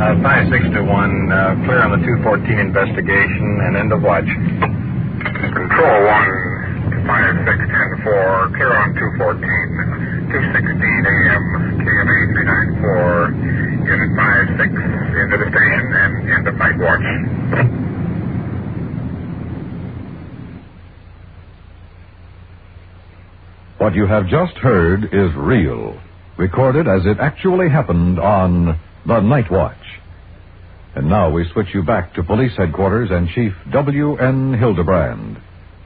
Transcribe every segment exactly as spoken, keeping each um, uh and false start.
Uh, five six to one, uh, clear on the two fourteen investigation and end of watch. Control one, five six ten four, clear on two fourteen, two sixteen A M, K M A three nine four, unit five six, into the station and end of night watch. What you have just heard is real, recorded as it actually happened on the Night Watch. And now we switch you back to police headquarters and Chief W N Hildebrand.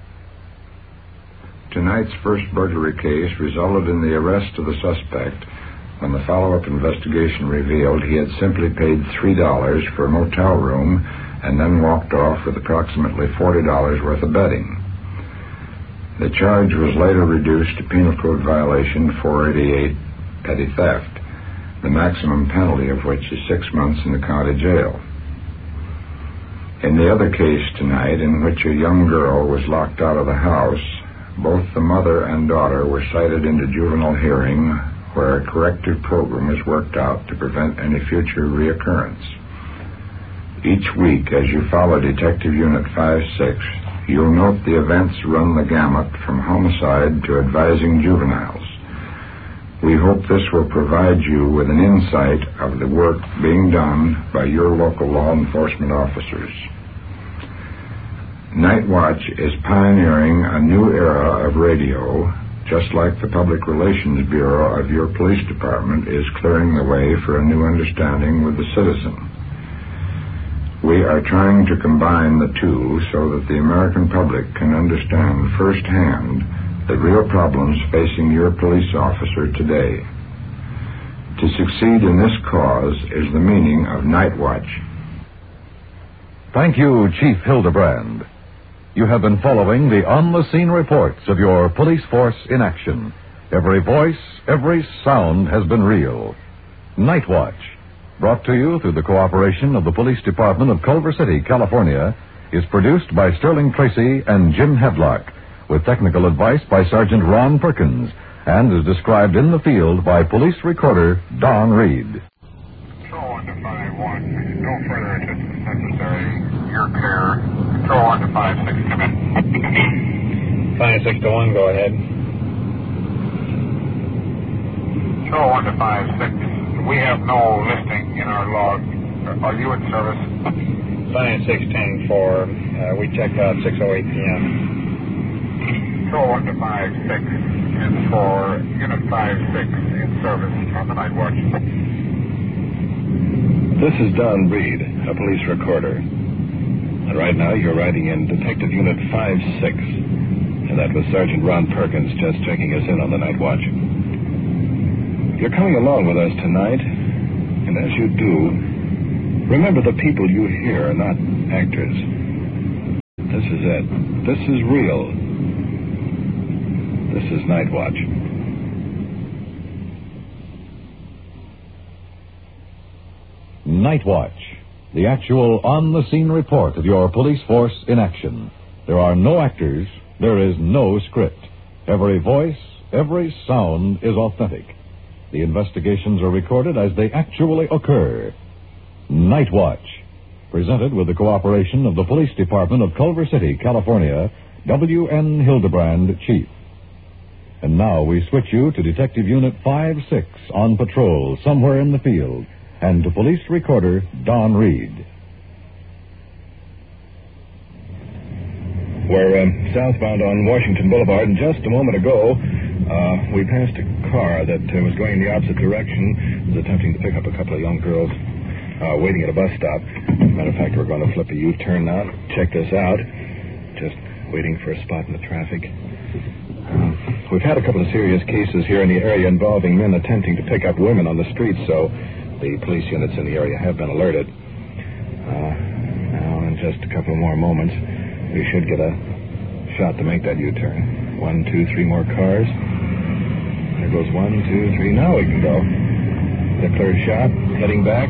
Tonight's first burglary case resulted in the arrest of the suspect when the follow-up investigation revealed he had simply paid three dollars for a motel room and then walked off with approximately forty dollars worth of betting. The charge was later reduced to Penal Code violation four eighty-eight, petty theft, the maximum penalty of which is six months in the county jail. In the other case tonight, in which a young girl was locked out of the house, both the mother and daughter were cited into juvenile hearing, where a corrective program was worked out to prevent any future reoccurrence. Each week, as you follow Detective Unit five six, you'll note the events run the gamut from homicide to advising juveniles. We hope this will provide you with an insight of the work being done by your local law enforcement officers. Night Watch is pioneering a new era of radio, just like the Public Relations Bureau of your police department is clearing the way for a new understanding with the citizen. We are trying to combine the two so that the American public can understand firsthand the real problems facing your police officer today. To succeed in this cause is the meaning of Night Watch. Thank you, Chief Hildebrand. You have been following the on-the-scene reports of your police force in action. Every voice, every sound has been real. Night Watch, brought to you through the cooperation of the Police Department of Culver City, California, is produced by Sterling Tracy and Jim Hedlock, with technical advice by Sergeant Ron Perkins, and is described in the field by police recorder Don Reed. Control one to five one, no further assistance necessary. You're clear. Control one to five six, come in. five six to one, go ahead. Control one to five six. We have no listing in our log. Are you in service? five six ten four, uh, we checked out six oh eight p.m. Control one to five six and for Unit five six in service on the Night Watch. This is Don Reed, a police recorder. And right now you're riding in Detective Unit five six. And that was Sergeant Ron Perkins just checking us in on the Night Watch. You're coming along with us tonight, and as you do, remember the people you hear are not actors. This is it. This is real. This is Night Watch. Night Watch, the actual on-the-scene report of your police force in action. There are no actors, there is no script. Every voice, every sound is authentic. The investigations are recorded as they actually occur. Night Watch, presented with the cooperation of the Police Department of Culver City, California, W N Hildebrand, Chief. And now we switch you to Detective Unit five six on patrol somewhere in the field, and to police recorder Don Reed. We're uh, southbound on Washington Boulevard, and just a moment ago, uh, we passed a car that uh, was going in the opposite direction. It was attempting to pick up a couple of young girls uh, waiting at a bus stop. Matter of fact, we're going to flip a U-turn now. Check this out. Just waiting for a spot in the traffic. Uh, we've had a couple of serious cases here in the area involving men attempting to pick up women on the streets, so the police units in the area have been alerted. Uh, now, in just a couple more moments, we should get a shot to make that U-turn. One, two, three more cars. There goes one, two, three. Now we can go. The clear shot, heading back.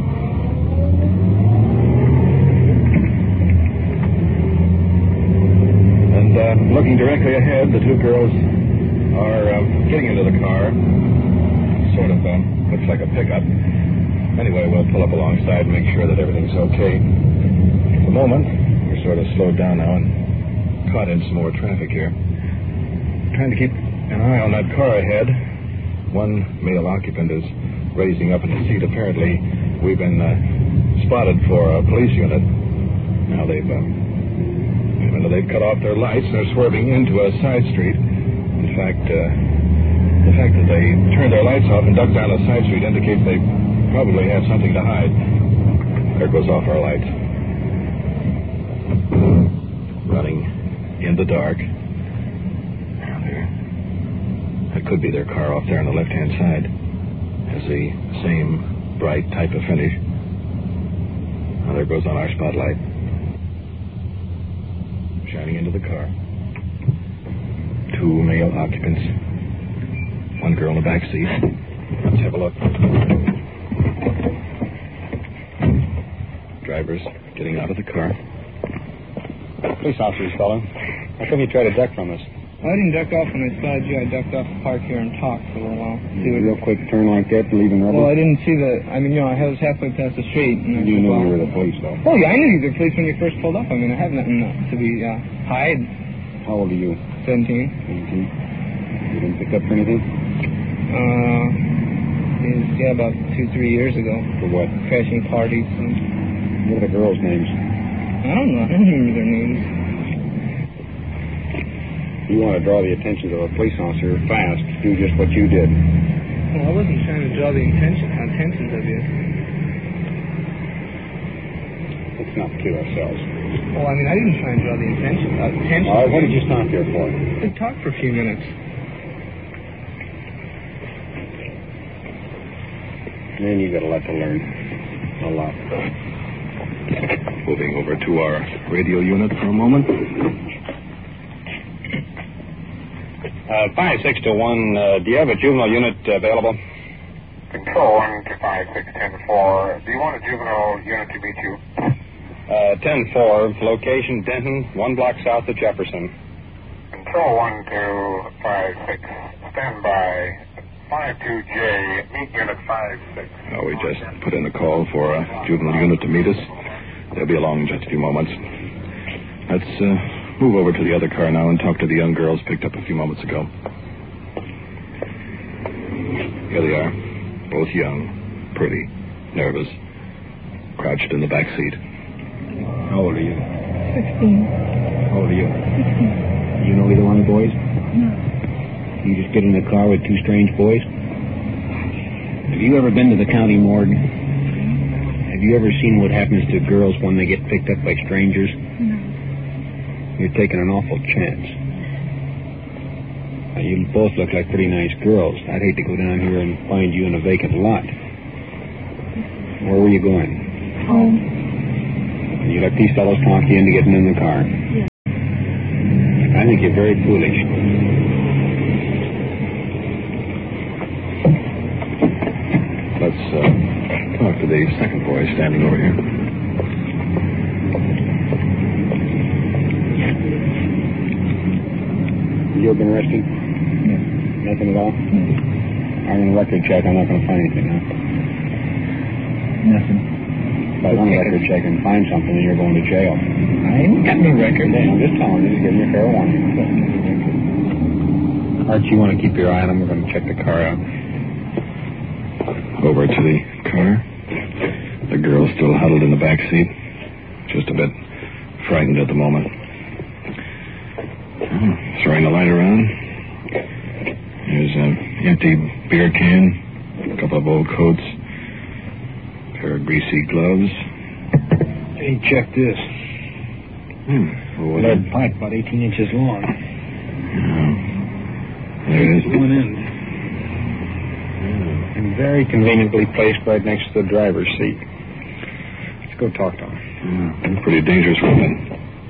And uh, looking directly ahead, the two girls are uh, getting into the car. Sort of uh, looks like a pickup. Anyway, we'll pull up alongside and make sure that everything's okay. At the moment, we're sort of slowed down now and caught in some more traffic here. Trying to keep an eye on that car ahead. One male occupant is raising up in his seat. Apparently, we've been uh, spotted for a police unit. Now they've, uh, they've cut off their lights and they're swerving into a side street. In fact, uh, the fact that they turned their lights off and ducked down a side street indicates they probably have something to hide. There goes off our lights. Running in the dark. There. That could be their car off there on the left-hand side. Has the same bright type of finish. Now there goes on our spotlight. Shining into the car. Two male occupants. One girl in the back seat. Let's have a look. Drivers getting out of the car. Police officers, fellow. How come you tried to duck from us? Well, I didn't duck off when I spotted you. I ducked off the park here and talked for a little while. See what... Real quick turn like that, leaving rubber? Well, I didn't see the... I mean, you know, I was halfway past the street. And I you said, knew well, you were the police, though. Oh, yeah, I knew you were the police when you first pulled up. I mean, I have nothing to be uh, hide. How old are you? seventeen. seventeen. You didn't pick up for anything? Uh, yeah, about two, three years ago. For what? Crashing parties. And... What are the girls' names? I don't know. I don't remember their names. You want to draw the attention of a police officer fast, do just what you did. Well, I wasn't trying to draw the attention, attentions of you. Let's not kid ourselves. Well, I mean, I didn't try and draw the attention. Uh, attention. All right, what did you stop here for? We talked for a few minutes. Man, you got a lot to learn. A lot. Moving over to our radio unit for a moment. Uh, five six to one, uh, do you have a juvenile unit available? Control one to five six ten four. Do you want a juvenile unit to meet you? Uh, ten four, location Denton, one block south of Jefferson. Control one to five six. Stand by. five two J, meet unit five six. Oh, we just put in a call for a juvenile unit to meet us. They'll be along in just a few moments. Let's uh, move over to the other car now and talk to the young girls picked up a few moments ago. Here they are, both young, pretty, nervous, crouched in the back seat. How old are you? Sixteen. How old are you? Sixteen. You know either one of the boys? No. You just get in the car with two strange boys? Have you ever been to the county morgue? Have you ever seen what happens to girls when they get picked up by strangers? No. You're taking an awful chance. Now, you both look like pretty nice girls. I'd hate to go down here and find you in a vacant lot. Where were you going? Home. And you let these fellows talk you into getting in the car? Yes. I think you're very foolish. Let's uh, talk to the second boy standing over here. You ever been arrested? No. Nothing at all? No. I'm going to record check. I'm not going to find anything, huh? Nothing. If I run a record check and find something, then you're going to jail. I ain't got no record. Yeah, I'm just telling you, just giving you a fair warning. Archie, you want to keep your eye on him? We're going to check the car out. Over to the car. The girl still huddled in the back seat. Just a bit frightened at the moment. Oh, throwing the light around. There's an empty beer can. A couple of old coats. A pair of greasy gloves. Hey, check this. Hmm. What was Lead it? pipe about eighteen inches long. Oh. There it is. One end. And very conveniently placed right next to the driver's seat. Let's go talk to him. Yeah, pretty dangerous weapon.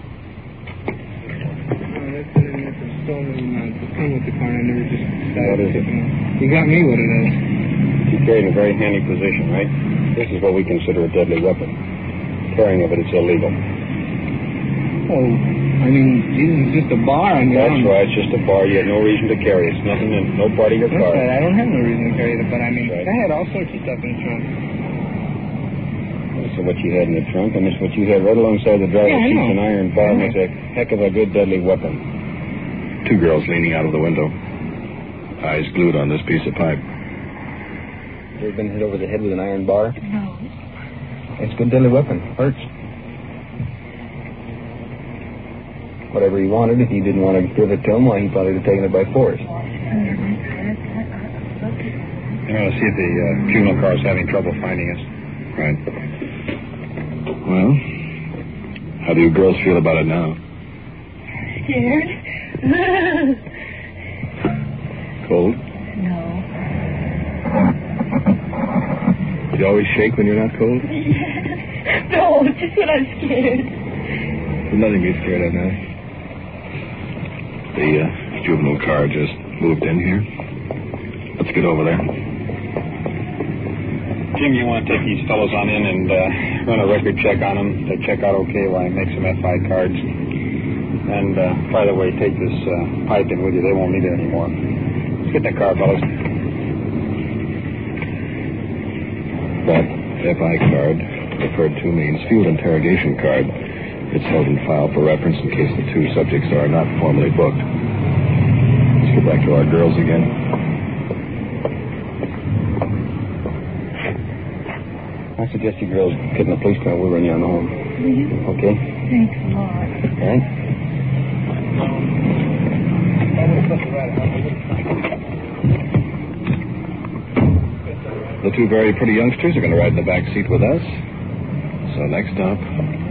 Come with the car, and I never just decided What is to it? pick him up. You got me what it is. You carry in a very handy position, right? This is what we consider a deadly weapon. Carrying of it is illegal. Oh, I mean, Jesus, it's just a bar. I mean, That's I don't, right, it's just a bar. You have no reason to carry it. It's nothing in no part of your That's car. right. I don't have no reason to carry it, but I mean, Right. I had all sorts of stuff in the trunk. So what you had in the trunk, and this what you had right alongside the driver's Yeah, I seat, know. an iron bar makes a heck of a good deadly weapon. Two girls leaning out of the window, eyes glued on this piece of pipe. You ever been hit over the head with an iron bar? No. It's a good deadly weapon. Hurts. Whatever he wanted, if he didn't want to give it to him, why, he probably would have taken it by force. You want to see if the uh, juvenile car is having trouble finding us. Right. Well, how do you girls feel about it now? Scared? Cold? No. You always shake when you're not cold? No, just when I'm scared. There's nothing to be scared of now. The uh, juvenile car just moved in here. Let's get over there. Jim, you want to take these fellows on in and uh, run a record check on them? They check out okay while I make some F I cards. And, uh, by the way, take this uh, pipe in with you. They won't need it anymore. Let's get in the car, fellas. That F I card, referred to, means field interrogation card. It's held in file for reference in case the two subjects are not formally booked. Let's get back to our girls again. I suggest you girls get in the police car. We'll run you on home. Will you? Okay? Thanks a lot. All right? The two very pretty youngsters are going to ride in the back seat with us. So next stop,